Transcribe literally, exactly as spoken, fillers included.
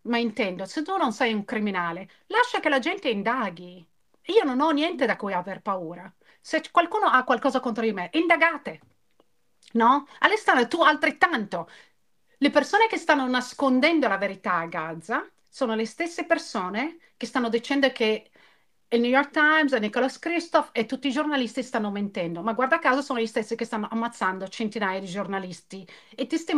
ma intendo, se tu non sei un criminale, lascia che la gente indaghi. Io non ho niente da cui aver paura. Se qualcuno ha qualcosa contro di me, indagate, no? Alessandro, tu altrettanto. Le persone che stanno nascondendo la verità a Gaza sono le stesse persone che stanno dicendo che il New York Times, Nicholas Kristof e tutti i giornalisti stanno mentendo. Ma guarda caso sono gli stessi che stanno ammazzando centinaia di giornalisti e testimoni